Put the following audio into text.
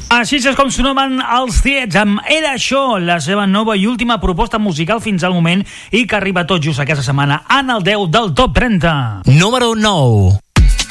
Així és com sonaven els Tiets amb Era Això, la seva nova i última proposta musical fins al moment i que arriba tot just aquesta setmana en el 10 del Top 30. Número 9.